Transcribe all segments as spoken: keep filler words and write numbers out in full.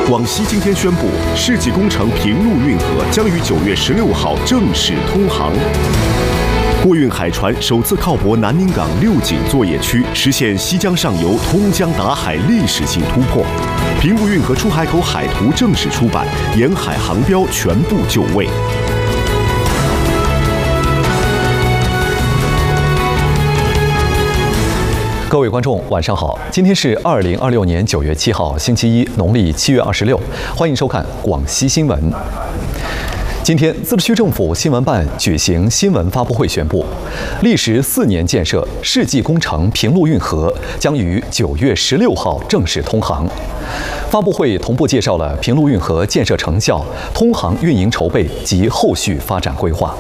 广西今天宣布，世纪工程平陆运河将于九月十六号正式通航。货运海船首次靠泊南宁港六井作业区，实现西江上游通江达海历史性突破。平陆运河出海口海图正式出版，沿海航标全部就位。 各位观众，晚上好！今天是二零二六年九月七号，星期一，农历七月二十六。欢迎收看广西新闻。今天，自治区政府新闻办举行新闻发布会，宣布，历时四年建设世纪工程平陆运河将于九月十六号正式通航。发布会同步介绍了平陆运河建设成效、通航运营筹备及后续发展规划。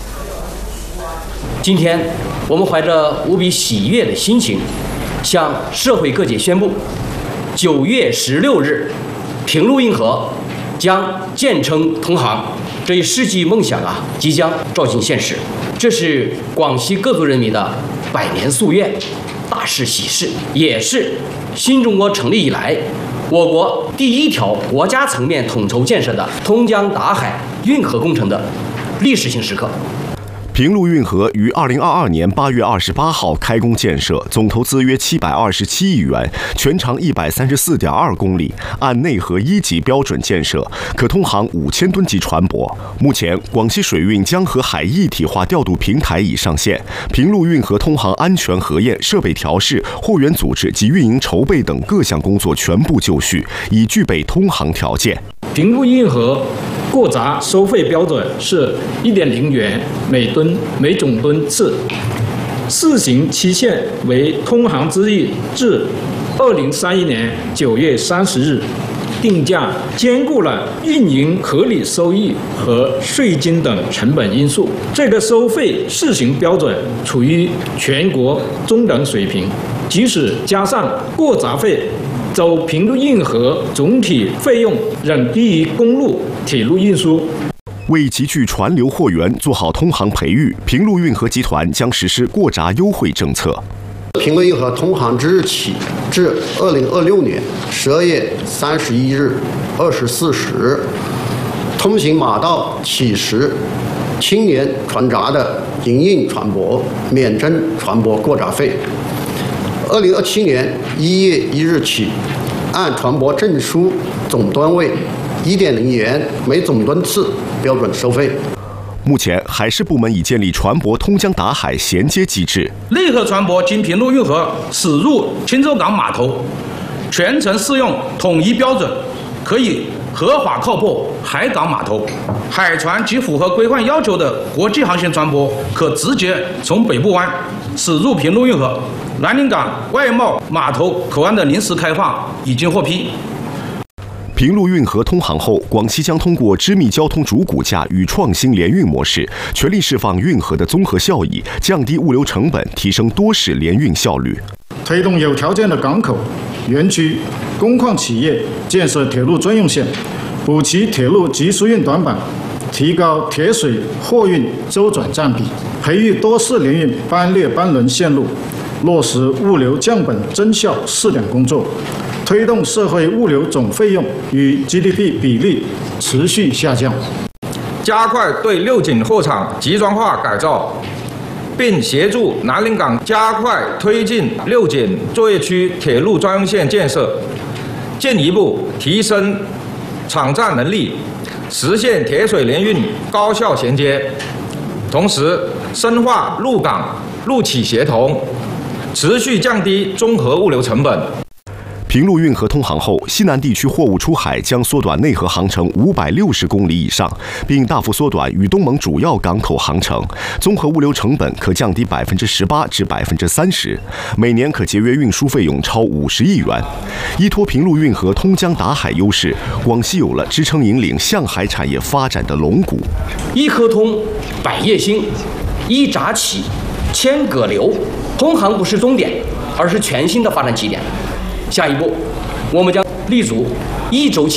今天，我们怀着无比喜悦的心情，向社会各界宣布，九月十六日，平陆运河将建成通航。这一世纪梦想啊，即将照进现实。这是广西各族人民的百年夙愿，大事喜事，也是新中国成立以来，我国第一条国家层面统筹建设的通江达海运河工程的历史性时刻。 平陆运河于二零二二年八月二十八号开工建设，总投资约七百二十七亿元，全长一百三十四点二公里，按内河一级标准建设，可通航五千吨级船舶。目前，广西水运江河海一体化调度平台已上线，平陆运河通航安全核验、设备调试、货源组织及运营筹备等各项工作全部就绪，已具备通航条件。 平陆运河 过闸收费标准是一点零元每吨每总吨次，试行期限为通航之日至二零三一年九月三十日，定价兼顾了运营合理收益和税金等成本因素。这个收费试行标准处于全国中等水平，即使加上过闸费， 走平陆运河总体费用仍低于公路、铁路运输。 为集聚船流货源，做好通航培育，平陆运河集团将实施过闸优惠政策。 平陆运河通航之日起至二零二六年十二月三十一日二十四时，通行马道起时青年船闸的营运船舶免征船舶过闸费。 二零二七年一月一日起，按船舶证书总吨位一点零元每总吨次标准收费。 目前，海事部门已建立船舶通江达海衔接机制。 内河船舶经平陆运河驶入钦州港码头，全程适用统一标准，可以合法靠泊海港码头。海船及符合规范要求的国际航行船舶，可直接从北部湾驶入平陆运河。 南宁港外贸码头口岸的临时开放已经获批。 平陆运河通航后，广西将通过织密交通主骨架与创新联运模式，全力释放运河的综合效益，降低物流成本，提升多式联运效率。 推动有条件的港口、园区、工矿企业建设铁路专用线，补齐铁路急输运短板，提高铁水货运周转占比，培育多式联运班列班轮线路。 落实物流降本增效试点工作，推动社会物流总费用与 G D P 比例持续下降， 加快对六井货场集装化改造，并协助南宁港加快推进六井作业区铁路专用线建设，进一步提升场站能力，实现铁水联运高效衔接，同时深化陆港陆企协同。 持续降低综合物流成本。 平陆运河通航后，西南地区货物出海将缩短内河航程五百六十公里以上，并大幅缩短与东盟主要港口航程，综合物流成本可降低百分之十八至百分之三十，每年可节约运输费用超五十亿元。依托平陆运河通江达海优势，广西有了支撑引领向海产业发展的龙骨。 一颗通，百业兴；一闸起，千舸流。 通航不是终点，而是全新的发展起点。下一步，我们将立足一轴。